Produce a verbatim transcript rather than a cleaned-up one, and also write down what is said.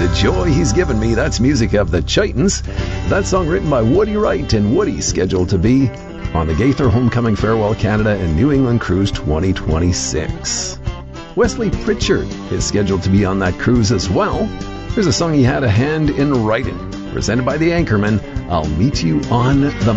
the joy he's given me. That's music of the Chitons. That song written by Woody Wright, and Woody's scheduled to be on the Gaither Homecoming Farewell Canada and New England Cruise twenty twenty-six. Wesley Pritchard is scheduled to be on that cruise as well. Here's a song he had a hand in writing, presented by the Anchorman, I'll Meet You on the